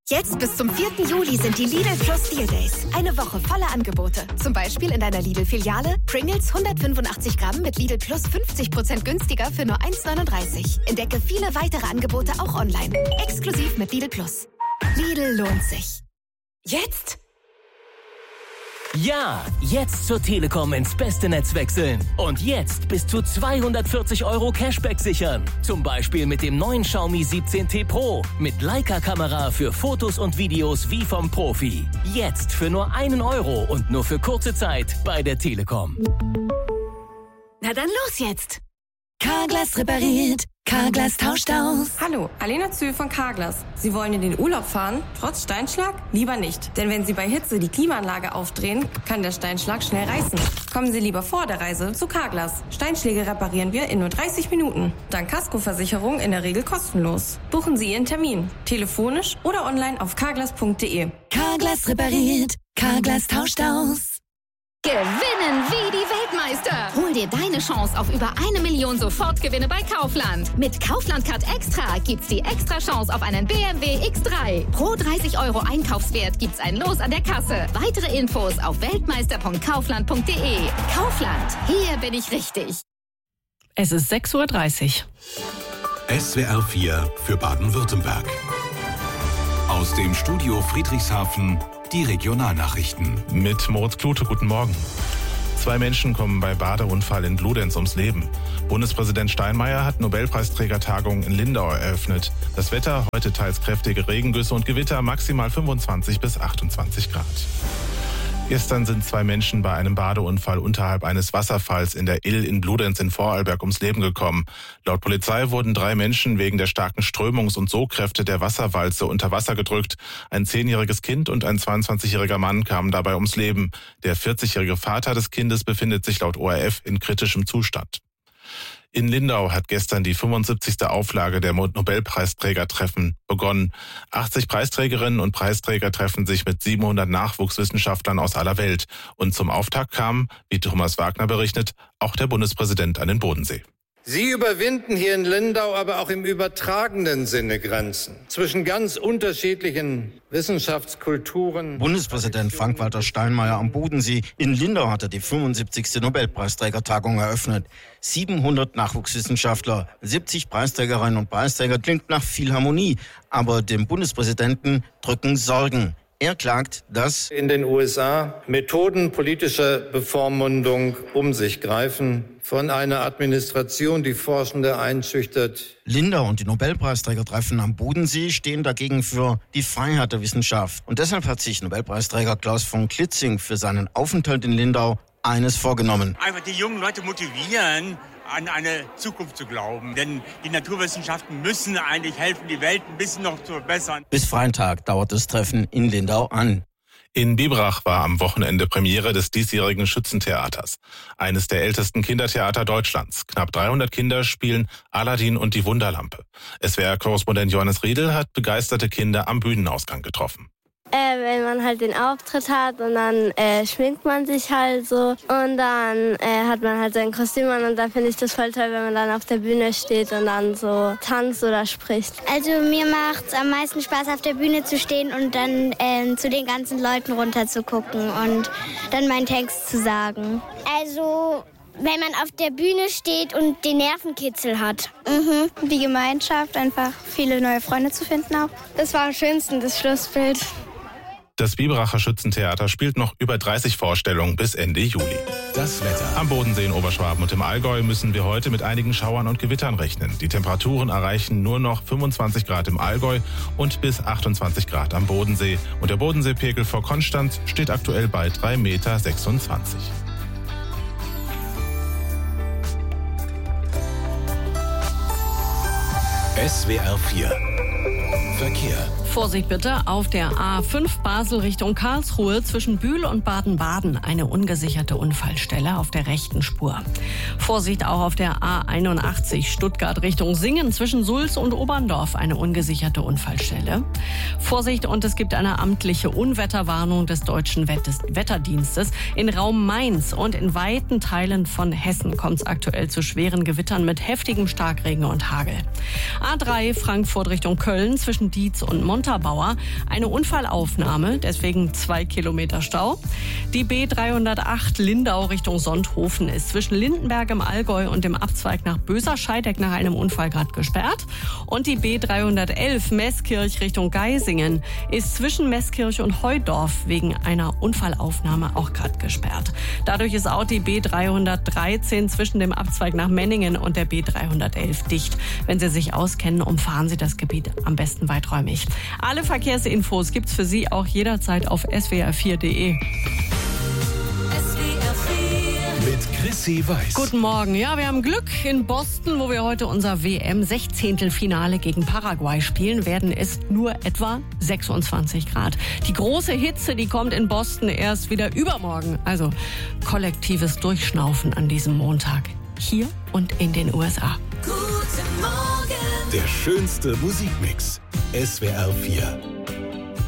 Jetzt bis zum 4. Juli sind die Lidl Plus Deal Days. Eine Woche voller Angebote. Zum Beispiel in deiner Lidl-Filiale Pringles 185 Gramm mit Lidl Plus 50% günstiger für nur 1,39. Entdecke viele weitere Angebote auch online. Exklusiv mit Lidl Plus. Lidl lohnt sich. Jetzt? Ja, jetzt zur Telekom ins beste Netz wechseln. Und jetzt bis zu 240 € Cashback sichern. Zum Beispiel mit dem neuen Xiaomi 17T Pro. Mit Leica-Kamera für Fotos und Videos wie vom Profi. Jetzt für nur 1 € und nur für kurze Zeit bei der Telekom. Na dann los jetzt. Carglass repariert. Carglass tauscht aus. Hallo, Alena Zühl von Carglass. Sie wollen in den Urlaub fahren? Trotz Steinschlag? Lieber nicht. Denn wenn Sie bei Hitze die Klimaanlage aufdrehen, kann der Steinschlag schnell reißen. Kommen Sie lieber vor der Reise zu Carglass. Steinschläge reparieren wir in nur 30 Minuten. Dank Kaskoversicherung in der Regel kostenlos. Buchen Sie Ihren Termin. Telefonisch oder online auf carglass.de. Carglass repariert. Carglass tauscht aus. Gewinnen wie die Weltmeister. Hol dir deine Chance auf über 1 Million Sofortgewinne bei Kaufland. Mit Kaufland Card Extra gibt's die extra Chance auf einen BMW X3. Pro 30 € Einkaufswert gibt's ein Los an der Kasse. Weitere Infos auf weltmeister.kaufland.de. Kaufland, hier bin ich richtig. Es ist 6:30 Uhr. SWR 4 für Baden-Württemberg. Aus dem Studio Friedrichshafen die Regionalnachrichten. Mit Moritz Klute, guten Morgen. 2 Menschen kommen bei Badeunfall in Bludenz ums Leben. Bundespräsident Steinmeier hat Nobelpreisträgertagung in Lindau eröffnet. Das Wetter, heute teils kräftige Regengüsse und Gewitter, maximal 25 bis 28 Grad. Gestern sind 2 Menschen bei einem Badeunfall unterhalb eines Wasserfalls in der Ill in Bludenz in Vorarlberg ums Leben gekommen. Laut Polizei wurden 3 Menschen wegen der starken Strömungs- und Sogkräfte der Wasserwalze unter Wasser gedrückt. Ein 10-jähriges Kind und ein 22-jähriger Mann kamen dabei ums Leben. Der 40-jährige Vater des Kindes befindet sich laut ORF in kritischem Zustand. In Lindau hat gestern die 75. Auflage der Nobelpreisträgertreffen begonnen. 80 Preisträgerinnen und Preisträger treffen sich mit 700 Nachwuchswissenschaftlern aus aller Welt. Und zum Auftakt kam, wie Thomas Wagner berichtet, auch der Bundespräsident an den Bodensee. Sie überwinden hier in Lindau aber auch im übertragenen Sinne Grenzen zwischen ganz unterschiedlichen Wissenschaftskulturen. Bundespräsident Frank-Walter Steinmeier am Bodensee. In Lindau hat er die 75. Nobelpreisträgertagung eröffnet. 700 Nachwuchswissenschaftler, 70 Preisträgerinnen und Preisträger, klingt nach viel Harmonie. Aber dem Bundespräsidenten drücken Sorgen. Er klagt, dass in den USA Methoden politischer Bevormundung um sich greifen, von einer Administration, die Forschende einschüchtert. Lindau und die Nobelpreisträgertreffen am Bodensee stehen dagegen für die Freiheit der Wissenschaft. Und deshalb hat sich Nobelpreisträger Klaus von Klitzing für seinen Aufenthalt in Lindau eines vorgenommen. Einfach die jungen Leute motivieren, an eine Zukunft zu glauben. Denn die Naturwissenschaften müssen eigentlich helfen, die Welt ein bisschen noch zu verbessern. Bis Freitag dauert das Treffen in Lindau an. In Biberach war am Wochenende Premiere des diesjährigen Schützentheaters. Eines der ältesten Kindertheater Deutschlands. Knapp 300 Kinder spielen Aladdin und die Wunderlampe. SWR-Korrespondent Johannes Riedel hat begeisterte Kinder am Bühnenausgang getroffen. Wenn man halt den Auftritt hat und dann schminkt man sich halt so und dann hat man halt sein Kostüm an und dann finde ich das voll toll, wenn man dann auf der Bühne steht und dann so tanzt oder spricht. Also mir macht es am meisten Spaß, auf der Bühne zu stehen und dann zu den ganzen Leuten runter zu gucken und dann meinen Text zu sagen. Also wenn man auf der Bühne steht und den Nervenkitzel hat. Die Gemeinschaft, einfach viele neue Freunde zu finden auch. Das war am schönsten, das Schlussbild. Das Biberacher Schützentheater spielt noch über 30 Vorstellungen bis Ende Juli. Das Wetter. Am Bodensee in Oberschwaben und im Allgäu müssen wir heute mit einigen Schauern und Gewittern rechnen. Die Temperaturen erreichen nur noch 25 Grad im Allgäu und bis 28 Grad am Bodensee. Und der Bodenseepegel vor Konstanz steht aktuell bei 3,26 Meter. SWR 4 Verkehr. Vorsicht bitte auf der A5 Basel Richtung Karlsruhe zwischen Bühl und Baden-Baden. Eine ungesicherte Unfallstelle auf der rechten Spur. Vorsicht auch auf der A81 Stuttgart Richtung Singen zwischen Sulz und Oberndorf. Eine ungesicherte Unfallstelle. Vorsicht und es gibt eine amtliche Unwetterwarnung des Deutschen Wetterdienstes. In Raum Mainz und in weiten Teilen von Hessen kommt es aktuell zu schweren Gewittern mit heftigem Starkregen und Hagel. A3 Frankfurt Richtung Köln zwischen Dietz und Montabaur Montabaur eine Unfallaufnahme, deswegen 2 Kilometer Stau. Die B308 Lindau Richtung Sonthofen ist zwischen Lindenberg im Allgäu und dem Abzweig nach Böser-Scheideck nach einem Unfall gerade gesperrt. Und die B311 Meßkirch Richtung Geisingen ist zwischen Meßkirch und Heudorf wegen einer Unfallaufnahme auch gerade gesperrt. Dadurch ist auch die B313 zwischen dem Abzweig nach Menningen und der B311 dicht. Wenn Sie sich auskennen, umfahren Sie das Gebiet am besten weiträumig. Alle Verkehrsinfos gibt's für Sie auch jederzeit auf swr4.de. Mit Chrissy Weiß. Guten Morgen. Ja, wir haben Glück. In Boston, wo wir heute unser WM-16-Finale gegen Paraguay spielen, werden es nur etwa 26 Grad. Die große Hitze, die kommt in Boston erst wieder übermorgen. Also kollektives Durchschnaufen an diesem Montag. Hier und in den USA. Guten Morgen. Der schönste Musikmix. SWR 4.